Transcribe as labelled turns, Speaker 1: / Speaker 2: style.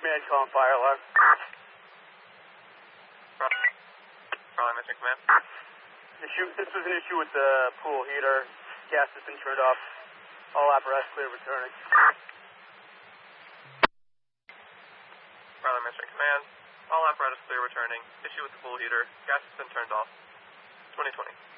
Speaker 1: Command calling fire alarm.
Speaker 2: Raleigh Mission Command.
Speaker 1: This was an issue with the pool heater. Gas has been turned off. All apparatus clear returning.
Speaker 2: Raleigh Mission Command. All apparatus clear returning. Issue with the pool heater. Gas has been turned off. 2020.